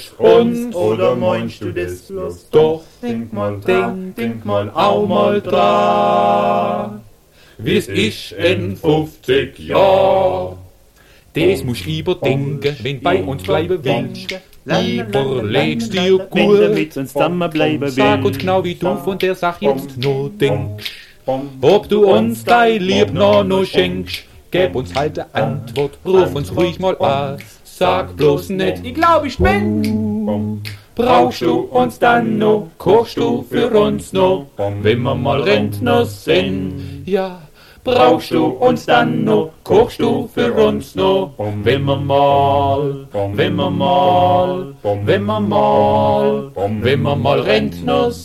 uns, oder meinst du das bloß? Doch, denk mal auch mal dran, wie's ist in 50 Jahren. Das musst überdenken, wenn bei uns bleiben willst. Überlegst dir Wenn gut. du mit uns zusammenbleiben Sag uns willst. genau, wie du von der Sache jetzt nur denkst. Ob du uns dein Lieb noch schenkst. Gäb uns halt eine Antwort, ruf uns ruhig mal an. Sag bloß nicht, ich glaub, ich bin. Brauchst du uns dann noch, kochst du für uns noch, wenn wir mal Rentner sind? Ja, brauchst du uns dann noch, kochst du für uns noch, wenn wir mal Rentner sind?